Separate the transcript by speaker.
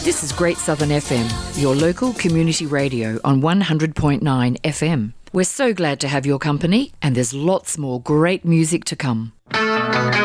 Speaker 1: This is Great Southern FM, your local community radio on 100.9 FM. We're so glad to have your company, and there's lots more great music to come.